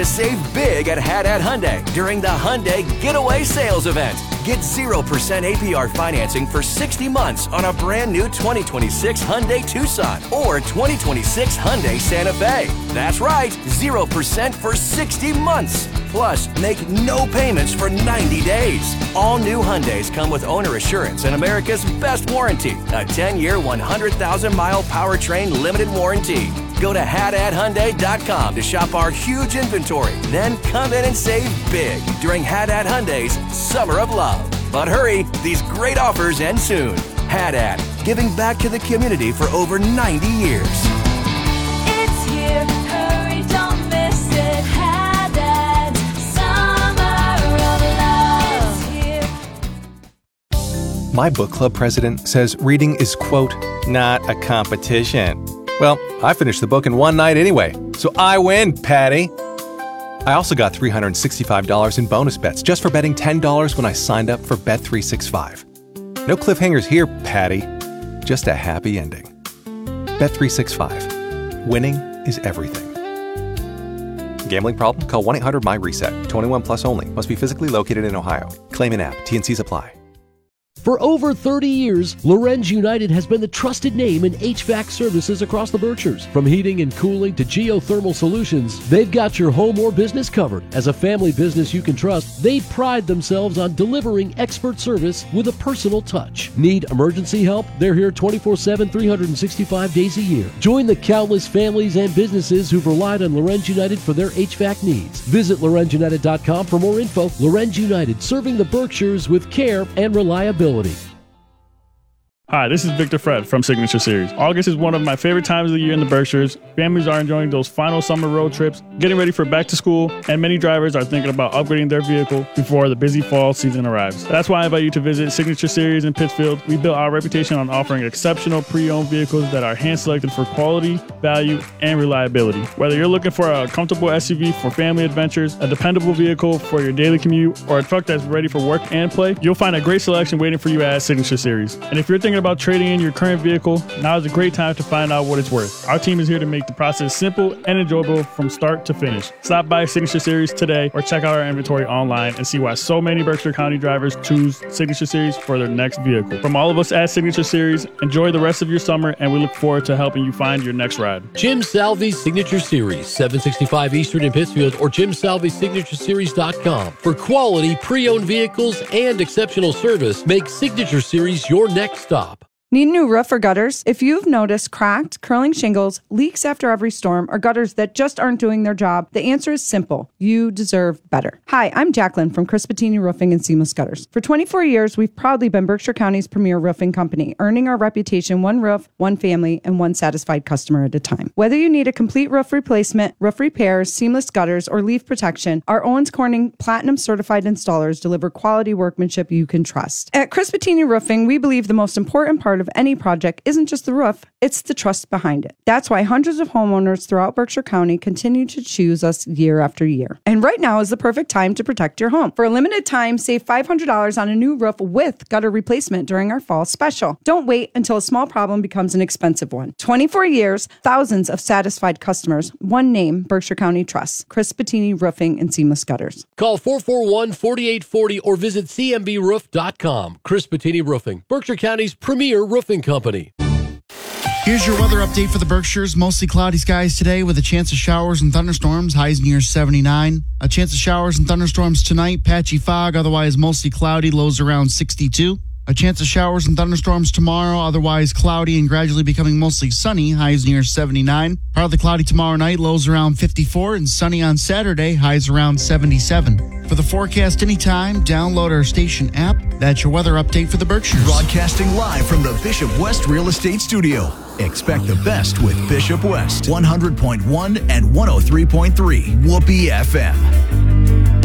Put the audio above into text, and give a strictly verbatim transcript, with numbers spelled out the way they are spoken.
Save big at Haddad Hyundai during the Hyundai Getaway Sales Event. Get zero percent A P R financing for sixty months on a brand new twenty twenty-six Hyundai Tucson or twenty twenty-six Hyundai Santa Fe. That's right, zero percent for sixty months. Plus, make no payments for ninety days. All new Hyundais come with owner assurance and America's best warranty, a ten-year, one hundred thousand mile powertrain limited warranty. Go to Haddad Hyundai dot com to shop our huge inventory. Then come in and save big during Haddad Hyundai's Summer of Love. But hurry, these great offers end soon. Haddad, giving back to the community for over ninety years. It's here, hurry, don't miss it. Haddad, Summer of Love. It's here. My book club president says reading is, quote, not a competition. Well, I finished the book in one night anyway, so I win, Patty. I also got three hundred sixty-five dollars in bonus bets just for betting ten dollars when I signed up for Bet three sixty-five. No cliffhangers here, Patty. Just a happy ending. Bet three sixty-five. Winning is everything. Gambling problem? Call one eight hundred M Y reset. twenty-one plus only. Must be physically located in Ohio. Claim in app. T and Cs apply. For over thirty years, Lorenz United has been the trusted name in H V A C services across the Berkshires. From heating and cooling to geothermal solutions, they've got your home or business covered. As a family business you can trust, they pride themselves on delivering expert service with a personal touch. Need emergency help? They're here twenty-four seven, three hundred sixty-five days a year. Join the countless families and businesses who've relied on Lorenz United for their H V A C needs. Visit Lorenz United dot com for more info. Lorenz United, serving the Berkshires with care and reliability. Hi, this is Victor Fred from Signature Series. August is one of my favorite times of the year in the Berkshires. Families are enjoying those final summer road trips, getting ready for back to school, and many drivers are thinking about upgrading their vehicle before the busy fall season arrives. That's why I invite you to visit Signature Series in Pittsfield. We built our reputation on offering exceptional pre-owned vehicles that are hand-selected for quality, value, and reliability. Whether you're looking for a comfortable S U V for family adventures, a dependable vehicle for your daily commute, or a truck that's ready for work and play, you'll find a great selection waiting for you at Signature Series. And if you're thinking about trading in your current vehicle, now is a great time to find out what it's worth. Our team is here to make the process simple and enjoyable from start to finish. Stop by Signature Series today or check out our inventory online and see why so many Berkshire County drivers choose Signature Series for their next vehicle. From all of us at Signature Series, enjoy the rest of your summer, and we look forward to helping you find your next ride. Jim Salvi's Signature Series, seven sixty-five Eastern in Pittsfield, or jim salvi signature series dot com. For quality pre-owned vehicles and exceptional service, make Signature Series your next stop. Need new roof or gutters? If you've noticed cracked, curling shingles, leaks after every storm, or gutters that just aren't doing their job, the answer is simple. You deserve better. Hi, I'm Jacqueline from Crispatini Roofing and Seamless Gutters. For twenty-four years, we've proudly been Berkshire County's premier roofing company, earning our reputation one roof, one family, and one satisfied customer at a time. Whether you need a complete roof replacement, roof repairs, seamless gutters, or leaf protection, our Owens Corning Platinum Certified installers deliver quality workmanship you can trust. At Crispatini Roofing, we believe the most important part of any project isn't just the roof, it's the trust behind it. That's why hundreds of homeowners throughout Berkshire County continue to choose us year after year. And right now is the perfect time to protect your home. For a limited time, save five hundred dollars on a new roof with gutter replacement during our fall special. Don't wait until a small problem becomes an expensive one. twenty-four years, thousands of satisfied customers, one name, Berkshire County Trust. Chris Bettini Roofing and Seamless Gutters. Call four four one, four eight four zero or visit c m b roof dot com. Chris Bettini Roofing, Berkshire County's premier roofing company. Here's your weather update for the Berkshires. Mostly cloudy skies today with a chance of showers and thunderstorms. Highs near seventy-nine. A chance of showers and thunderstorms tonight. Patchy fog, otherwise mostly cloudy. Lows around sixty-two. A chance of showers and thunderstorms tomorrow, otherwise cloudy and gradually becoming mostly sunny. Highs near seventy-nine. Partly cloudy tomorrow night. Lows around fifty-four. And sunny on Saturday. Highs around seventy-seven. For the forecast anytime, download our station app. That's your weather update for the Berkshires. Broadcasting live from the Bishop West Real Estate Studio. Expect the best with Bishop West. one hundred point one and one oh three point three Whoopee F M.